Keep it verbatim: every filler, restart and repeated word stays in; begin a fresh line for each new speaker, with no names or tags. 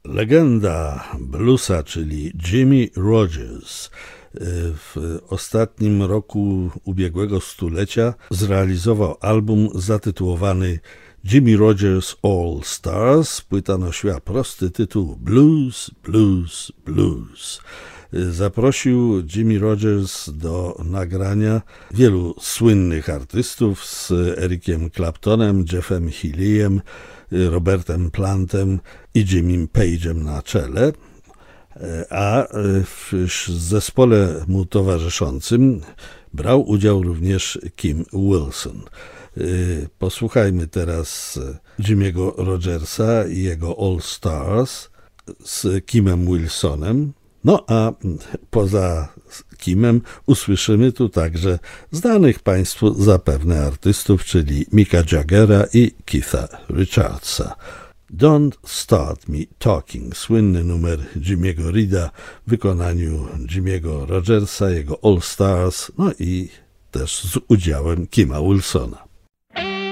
Legenda bluesa, czyli Jimmie Rodgers, w ostatnim roku ubiegłego stulecia zrealizował album zatytułowany Jimmie Rodgers All Stars. Płyta nosiła prosty tytuł Blues, Blues, Blues. Zaprosił Jimmie Rodgers do nagrania wielu słynnych artystów z Ericiem Claptonem, Jeffem Healey'em, Robertem Plantem i Jimmym Page'em na czele, a w zespole mu towarzyszącym brał udział również Kim Wilson. Posłuchajmy teraz Jimmy'ego Rodgersa i jego All Stars z Kimem Wilsonem. No a poza Kimem usłyszymy tu także znanych Państwu zapewne artystów, czyli Micka Jaggera i Keitha Richardsa. Don't Start Me Talking, słynny numer Jimmy'ego Reeda w wykonaniu Jimmy'ego Rodgersa, jego All Stars, no i też z udziałem Kima Wilsona.